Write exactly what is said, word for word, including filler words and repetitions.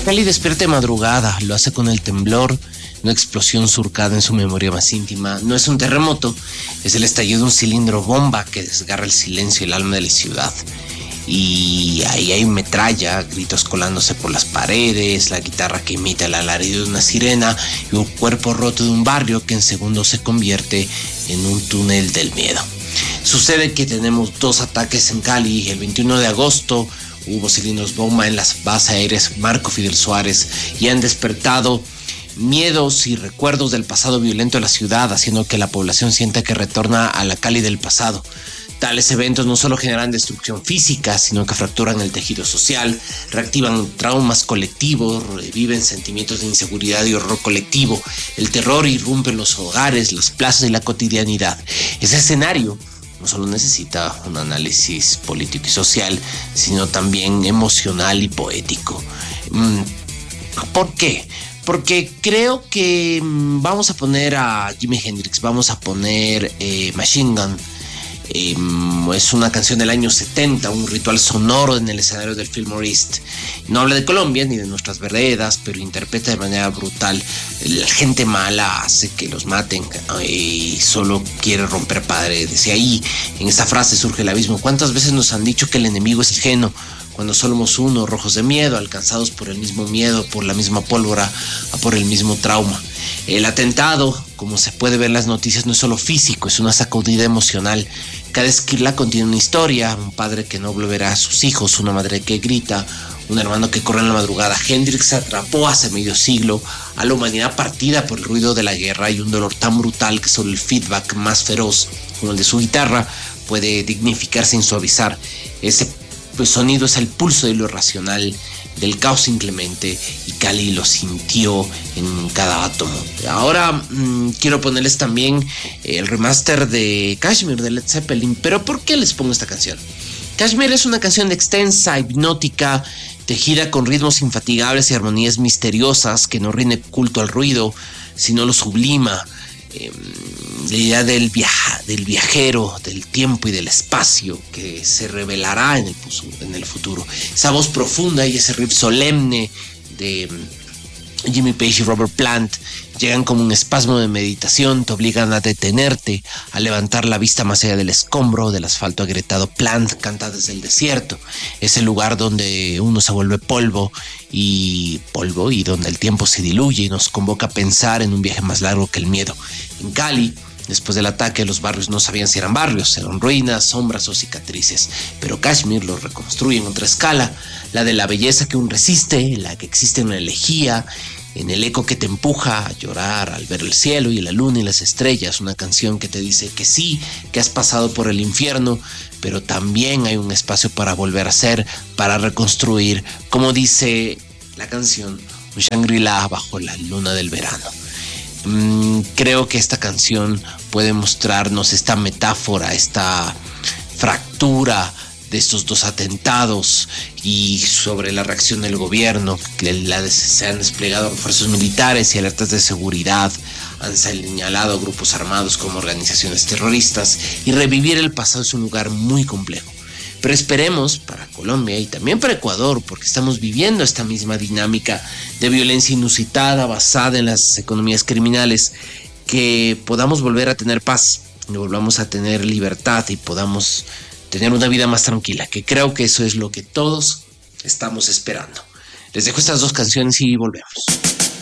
Cali despierta de madrugada, lo hace con el temblor, una explosión surcada en su memoria más íntima. No es un terremoto, es el estallido de un cilindro bomba que desgarra el silencio y el alma de la ciudad. Y ahí hay metralla, gritos colándose por las paredes, la guitarra que imita el alarido de una sirena y un cuerpo roto de un barrio que en segundos se convierte en un túnel del miedo. Sucede que tenemos dos ataques en Cali. El veintiuno de agosto hubo cilindros bomba en las bases aéreas Marco Fidel Suárez y han despertado miedos y recuerdos del pasado violento de la ciudad, haciendo que la población sienta que retorna a la Cali del pasado. Tales eventos no solo generan destrucción física, sino que fracturan el tejido social, reactivan traumas colectivos, reviven sentimientos de inseguridad y horror colectivo. El terror irrumpe en los hogares, las plazas y la cotidianidad. Ese escenario no solo necesita un análisis político y social, sino también emocional y poético. ¿Por qué? Porque creo que vamos a poner a Jimi Hendrix, vamos a poner eh, Machine Gun. Eh, es una canción del año setenta, un ritual sonoro en el escenario del Fillmore East. No habla de Colombia ni de nuestras veredas, pero interpreta de manera brutal. La gente mala hace que los maten y solo quiere romper paredes. Y ahí, en esa frase surge el abismo. ¿Cuántas veces nos han dicho que el enemigo es ajeno? Cuando somos uno, rojos de miedo, alcanzados por el mismo miedo, por la misma pólvora, por el mismo trauma. El atentado, como se puede ver en las noticias, no es solo físico, es una sacudida emocional. Cada esquila contiene una historia, un padre que no volverá a sus hijos, una madre que grita, un hermano que corre en la madrugada. Hendrix atrapó hace medio siglo a la humanidad partida por el ruido de la guerra y un dolor tan brutal que solo el feedback más feroz, como el de su guitarra, puede dignificar sin suavizar. Ese pues, sonido es el pulso de lo irracional, del caos inclemente, y Cali lo sintió en cada átomo. Ahora mmm, quiero ponerles también el remaster de Kashmir de Led Zeppelin. Pero ¿por qué les pongo esta canción? Kashmir es una canción extensa, hipnótica, tejida con ritmos infatigables y armonías misteriosas que no rinde culto al ruido, sino lo sublima. Eh, la idea del, viaja, del viajero, del tiempo y del espacio que se revelará en el, en el futuro. Esa voz profunda y ese riff solemne de Jimmy Page y Robert Plant llegan como un espasmo de meditación, te obligan a detenerte, a levantar la vista más allá del escombro, del asfalto agrietado. Plant canta desde el desierto, ese lugar donde uno se vuelve polvo y polvo y donde el tiempo se diluye y nos convoca a pensar en un viaje más largo que el miedo. En Cali, después del ataque, los barrios no sabían si eran barrios, eran ruinas, sombras o cicatrices, pero Kashmir los reconstruye en otra escala, la de la belleza que aún resiste, la que existe en la elegía, en el eco que te empuja a llorar al ver el cielo y la luna y las estrellas. Una canción que te dice que sí, que has pasado por el infierno, pero también hay un espacio para volver a ser, para reconstruir, como dice la canción, un Shangri-La bajo la luna del verano. Mm, creo que esta canción puede mostrarnos esta metáfora, esta fractura de estos dos atentados y sobre la reacción del gobierno, que la, se han desplegado fuerzas militares y alertas de seguridad, han señalado a grupos armados como organizaciones terroristas, y revivir el pasado es un lugar muy complejo. Pero esperemos para Colombia y también para Ecuador, porque estamos viviendo esta misma dinámica de violencia inusitada basada en las economías criminales, que podamos volver a tener paz, y volvamos a tener libertad y podamos tener una vida más tranquila, que creo que eso es lo que todos estamos esperando. Les dejo estas dos canciones y volvemos.